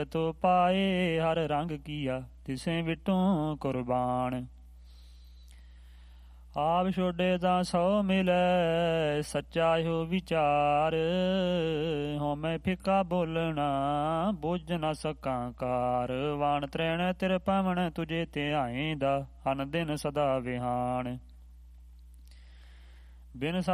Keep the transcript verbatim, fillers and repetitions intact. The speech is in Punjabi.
ਤੋ ਪਾਏ ਹਰ ਰੰਗ ਕੀਆ ਤਿਸੇ ਵਿਟੋਂ ਕੁਰਬਾਨ। ਆਪ ਛੋਡੇ ਤਾਂ ਸੌ ਮਿਲੈ ਸੱਚਾ ਇਹੋ ਵਿਚਾਰ। ਹਉਮੈ ਫਿੱਕਾ ਬੋਲਣਾ ਬੁੱਝ ਨਾ ਸਕਾਂ ਕਾਰ। ਵਾਣ ਤ੍ਰੈਣ ਤਿਰ ਪਵਣ ਤੁਝੇ ਧਿਆਏਂਦਾ ਹਨ ਦਿਨ ਸਦਾ ਵਿਹਾਨ। ਬਿਨ